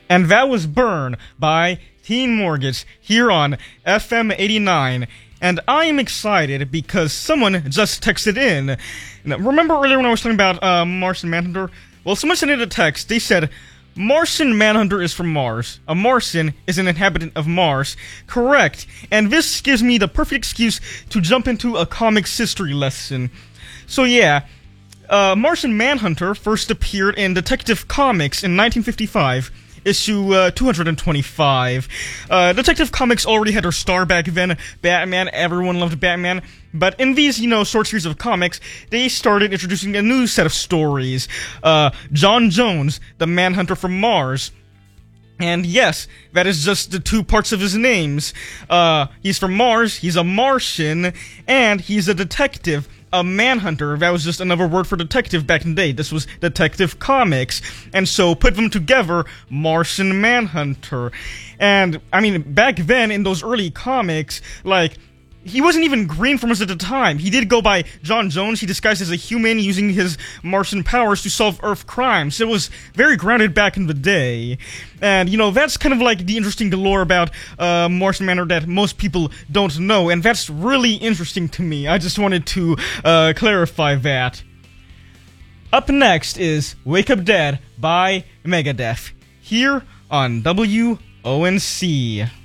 And that was Burn by Teen Mortgage here on FM 89. And I am excited because someone just texted in. Now, remember earlier when I was talking about Martian Manhunter? Well, someone sent in a text. They said, Martian Manhunter is from Mars. A Martian is an inhabitant of Mars. Correct. And this gives me the perfect excuse to jump into a comics history lesson. So yeah, Martian Manhunter first appeared in Detective Comics in 1955. Issue 225. Detective Comics already had her star back then, Batman. Everyone loved Batman. But in these, short series of comics, they started introducing a new set of stories. John Jones, the Manhunter from Mars. And yes, that is just the two parts of his names. He's from Mars, he's a Martian, and he's a detective. A manhunter, that was just another word for detective back in the day. This was Detective Comics. And so put them together, Martian Manhunter. And, I mean, back then, in those early comics, he wasn't even green from us at the time. He did go by John Jones. He disguised as a human using his Martian powers to solve Earth crimes. It was very grounded back in the day. And, that's kind of like the interesting lore about Martian Manhunter that most people don't know. And that's really interesting to me. I just wanted to clarify that. Up next is Wake Up Dead by Megadeth, here on WONC.